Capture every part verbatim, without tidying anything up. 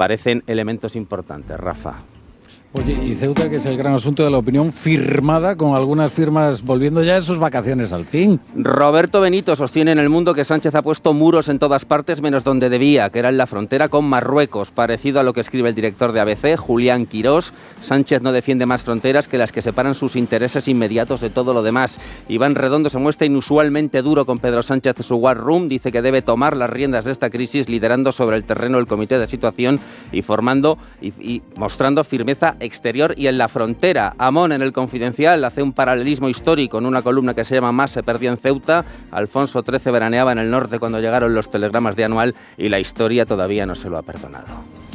parecen elementos importantes. Rafa. Oye, y Ceuta, que es el gran asunto de la opinión, firmada con algunas firmas volviendo ya de sus vacaciones al fin. Roberto Benito sostiene en El Mundo que Sánchez ha puesto muros en todas partes menos donde debía, que era en la frontera con Marruecos, parecido a lo que escribe el director de A B C, Julián Quirós. Sánchez no defiende más fronteras que las que separan sus intereses inmediatos de todo lo demás. Iván Redondo se muestra inusualmente duro con Pedro Sánchez en su War Room, dice que debe tomar las riendas de esta crisis liderando sobre el terreno el comité de situación y formando y, y mostrando firmeza exterior y en la frontera. Amón en El Confidencial hace un paralelismo histórico en una columna que se llama Más se perdió en Ceuta. Alfonso trece veraneaba en el norte cuando llegaron los telegramas de Anual y la historia todavía no se lo ha perdonado.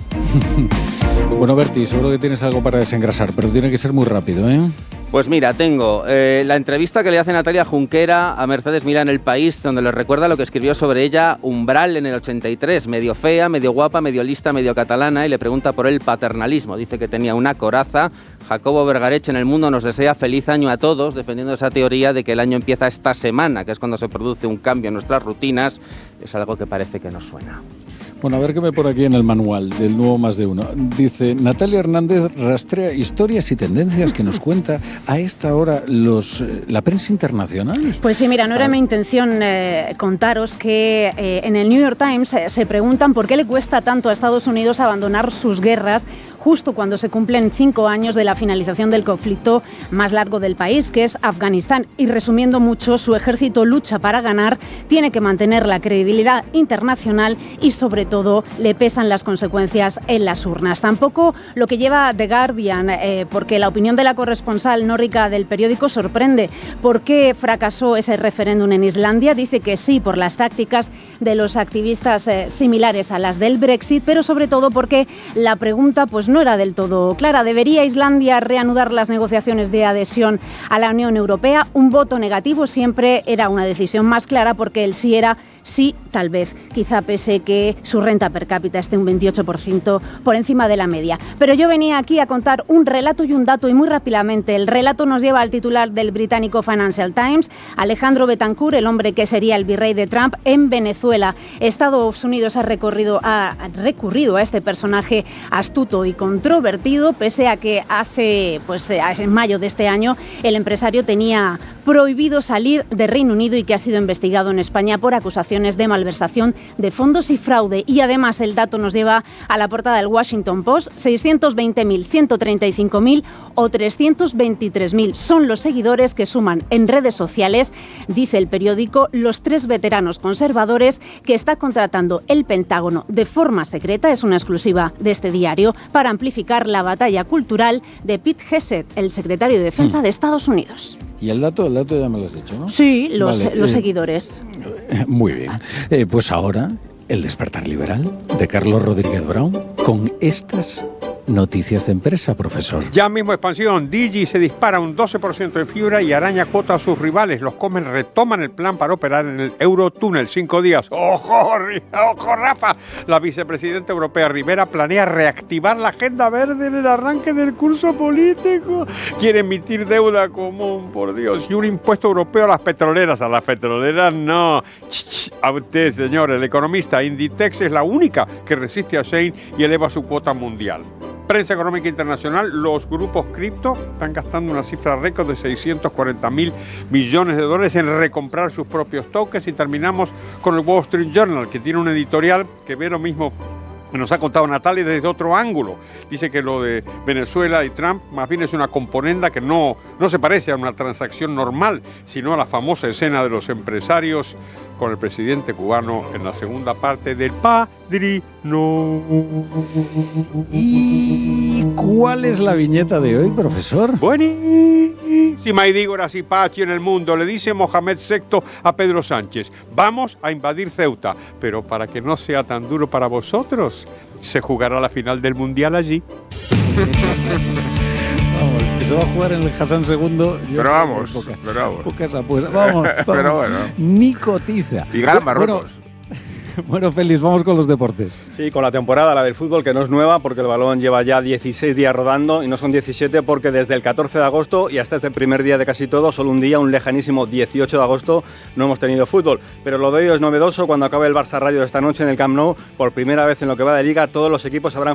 Bueno, Berti, seguro que tienes algo para desengrasar, pero tiene que ser muy rápido, ¿eh? Pues mira, tengo eh, la entrevista que le hace Natalia Junquera a Mercedes Milá en El País, donde le recuerda lo que escribió sobre ella Umbral en el ochenta y tres, medio fea, medio guapa, medio lista, medio catalana, y le pregunta por el paternalismo. Dice que tenía una coraza. Jacobo Vergareche en El Mundo nos desea feliz año a todos, defendiendo esa teoría de que el año empieza esta semana, que es cuando se produce un cambio en nuestras rutinas. Es algo que parece que nos suena. Bueno, a ver qué me pone aquí en el manual del nuevo Más de Uno. Dice, Natalia Hernández rastrea historias y tendencias que nos cuenta a esta hora los la prensa internacional. Pues sí, mira, no era mi intención eh, contaros que eh, en el New York Times eh, se preguntan por qué le cuesta tanto a Estados Unidos abandonar sus guerras justo cuando se cumplen cinco años de la finalización del conflicto más largo del país, que es Afganistán. Y resumiendo mucho, su ejército lucha para ganar, tiene que mantener la credibilidad internacional y sobre todo le pesan las consecuencias en las urnas. Tampoco lo que lleva The Guardian, eh, porque la opinión de la corresponsal nórdica del periódico sorprende. ¿Por qué fracasó ese referéndum en Islandia? Dice que sí, por las tácticas de los activistas eh, similares a las del Brexit, pero sobre todo porque la pregunta pues no era del todo clara. ¿Debería Islandia reanudar las negociaciones de adhesión a la Unión Europea? Un voto negativo siempre era una decisión más clara, porque el sí era sí, tal vez, quizá pese que su renta per cápita esté un veintiocho por ciento por encima de la media. Pero yo venía aquí a contar un relato y un dato, y muy rápidamente. El relato nos lleva al titular del británico Financial Times, Alejandro Betancourt, el hombre que sería el virrey de Trump en Venezuela. Estados Unidos ha, recorrido, ha recurrido a este personaje astuto y controvertido, pese a que hace, pues en mayo de este año, el empresario tenía prohibido salir de Reino Unido y que ha sido investigado en España por acusaciones de malversación de fondos y fraude. Y además el dato nos lleva a la portada del Washington Post: seiscientos veinte mil, ciento treinta y cinco mil o trescientos veintitrés mil son los seguidores que suman en redes sociales, dice el periódico, los tres veteranos conservadores que está contratando el Pentágono de forma secreta, es una exclusiva de este diario, para amplificar la batalla cultural de Pete Hegseth, el secretario de Defensa mm. de Estados Unidos. Y el dato, el dato ya me lo has dicho, ¿no? Sí, los, vale, los eh, seguidores. Muy bien. Eh, pues ahora, el despertar liberal de Carlos Rodríguez Brown con estas noticias de empresa, profesor. Ya mismo expansión. Digi se dispara un doce por ciento en fibra y araña cuota a sus rivales. Los Comen retoman el plan para operar en el Eurotúnel cinco días. ¡Ojo, ojo, Rafa! La vicepresidenta europea Rivera planea reactivar la agenda verde en el arranque del curso político. Quiere emitir deuda común, por Dios. Y un impuesto europeo a las petroleras. A las petroleras no. Ch, ch, a usted, señor, el economista. Inditex es la única que resiste a Shein y eleva su cuota mundial. Prensa económica internacional, los grupos cripto están gastando una cifra récord de seiscientos cuarenta mil millones de dólares en recomprar sus propios tokens. Y terminamos con el Wall Street Journal, que tiene un editorial que ve lo mismo que nos ha contado Natalia desde otro ángulo. Dice que lo de Venezuela y Trump más bien es una componenda que no, no se parece a una transacción normal, sino a la famosa escena de los empresarios con el presidente cubano en la segunda parte del Padrino. ¿Y cuál es la viñeta de hoy, profesor? Buenísima. Y digo, era así, Pachi en el mundo. Le dice Mohamed sexto a Pedro Sánchez: vamos a invadir Ceuta, pero para que no sea tan duro para vosotros, se jugará la final del Mundial allí. Vamos, que se va a jugar en el Hassan segundo. Pero vamos, pocas, pero vamos. Pocas apuestas. Vamos, vamos. Pero bueno. Ni cotiza. Y gana Marruecos. Bueno, bueno, Félix, vamos con los deportes. Sí, con la temporada, la del fútbol, que no es nueva porque el balón lleva ya dieciséis días rodando, y no son diecisiete porque desde el catorce de agosto y hasta este primer día de casi todo, solo un día, un lejanísimo dieciocho de agosto, no hemos tenido fútbol. Pero lo de hoy es novedoso. Cuando acabe el Barça Rayo de esta noche en el Camp Nou, por primera vez en lo que va de Liga, todos los equipos habrán